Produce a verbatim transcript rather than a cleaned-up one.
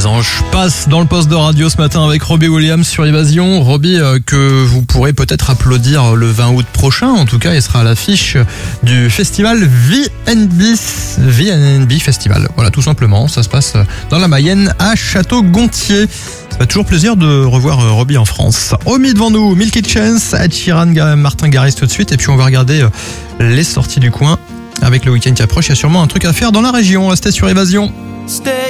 Les anges passent dans le poste de radio ce matin avec Robbie Williams sur Évasion. Robbie, euh, que vous pourrez peut-être applaudir le vingt août prochain. En tout cas, il sera à l'affiche du festival V N B, V N B Festival. Voilà, tout simplement. Ça se passe dans la Mayenne à Château-Gontier. Ça fait toujours plaisir de revoir Robbie en France. Omi devant nous, Milky Chance, Ed Sheeran, Martin Garrix tout de suite. Et puis on va regarder les sorties du coin. Avec le week-end qui approche, il y a sûrement un truc à faire dans la région. Restez sur Évasion. Stay